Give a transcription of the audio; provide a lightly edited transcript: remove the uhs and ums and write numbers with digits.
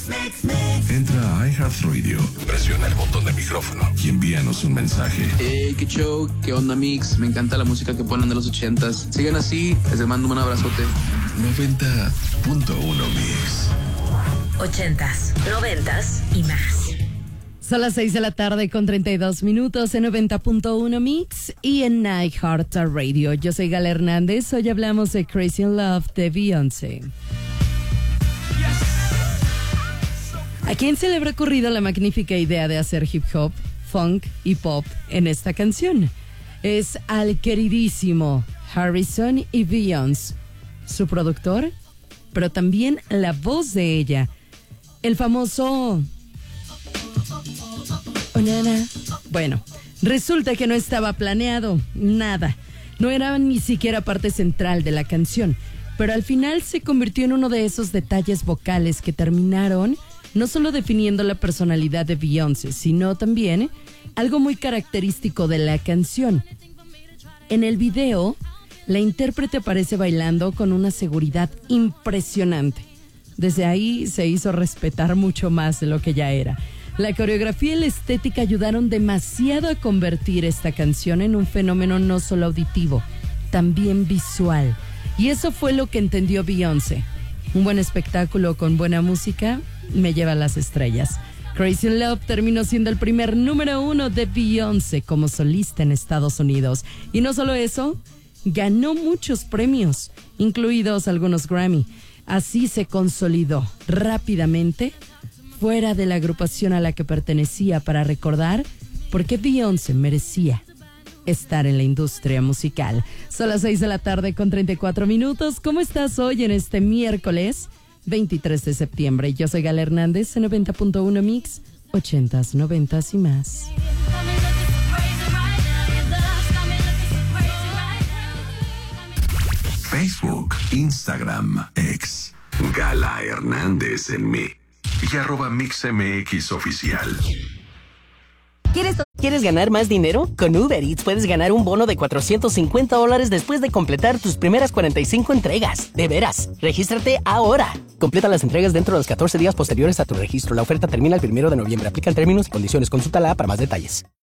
Entra a iHeartRadio, presiona el botón de micrófono y envíanos un mensaje. Hey, qué show, qué onda, Mix. Me encanta la música que ponen de los 80s. Sigan así, les mando un abrazote. 90.1 Mix. 80s, 90s y más. Son las 6 de la tarde con 32 minutos en 90.1 Mix y en iHeartRadio. Yo soy Gala Hernández. Hoy hablamos de Crazy in Love de Beyoncé. ¿A quién se le habrá ocurrido la magnífica idea de hacer hip hop, funk y pop en esta canción? Es al queridísimo Harrison y Beyoncé, su productor, pero también la voz de ella, el famoso... Bueno, resulta que no estaba planeado, nada. No era ni siquiera parte central de la canción, pero al final se convirtió en uno de esos detalles vocales que terminaron no solo definiendo la personalidad de Beyoncé, sino también algo muy característico de la canción. En el video, la intérprete aparece bailando con una seguridad impresionante. Desde ahí se hizo respetar mucho más de lo que ya era. La coreografía y la estética ayudaron demasiado a convertir esta canción en un fenómeno no solo auditivo, también visual. Y eso fue lo que entendió Beyoncé. Un buen espectáculo con buena música me lleva a las estrellas. Crazy in Love terminó siendo el primer número 1 de Beyoncé como solista en Estados Unidos. Y no solo eso, ganó muchos premios, incluidos algunos Grammy. Así se consolidó rápidamente fuera de la agrupación a la que pertenecía para recordar por qué Beyoncé merecía estar en la industria musical. Son las 6 de la tarde con 34 minutos. ¿Cómo estás hoy en este miércoles 23 de septiembre? Yo soy Gala Hernández en 90.1 Mix, 80s, 90s y más. Facebook, Instagram, X. Gala Hernández en mí. Y @MixMX Oficial. ¿Quieres ganar más dinero? Con Uber Eats puedes ganar un bono de $450 después de completar tus primeras 45 entregas. De veras, regístrate ahora. Completa las entregas dentro de los 14 días posteriores a tu registro. La oferta termina el 1 de noviembre. Aplican términos y condiciones. Consúltala para más detalles.